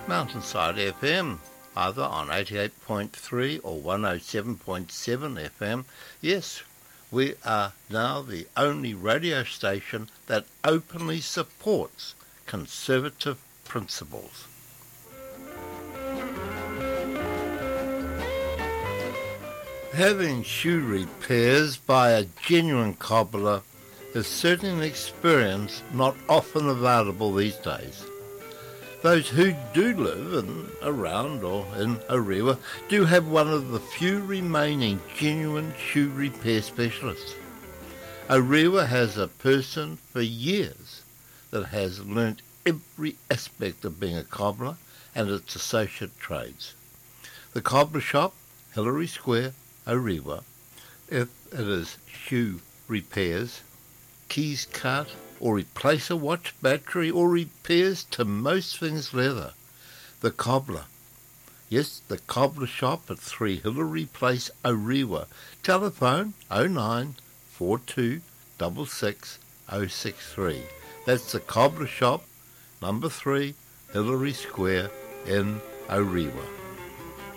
Mountainside FM, either on 88.3 or 107.7 FM. Yes, we are now the only radio station that openly supports conservative principles. Having shoe repairs by a genuine cobbler is certainly an experience not often available these days. Those who do live around or in Orewa do have one of the few remaining genuine shoe repair specialists. Orewa has a person for years that has learnt every aspect of being a cobbler and its associate trades. The Cobbler Shop, Hillary Square, Orewa, if it is shoe repairs, keys cut, or replace a watch battery, or repairs to most things leather. The Cobbler. Yes, the Cobbler Shop at 3 Hillary Place, Orewa. Telephone 09 42 66 063. That's the Cobbler Shop, number 3, Hillary Square in Orewa.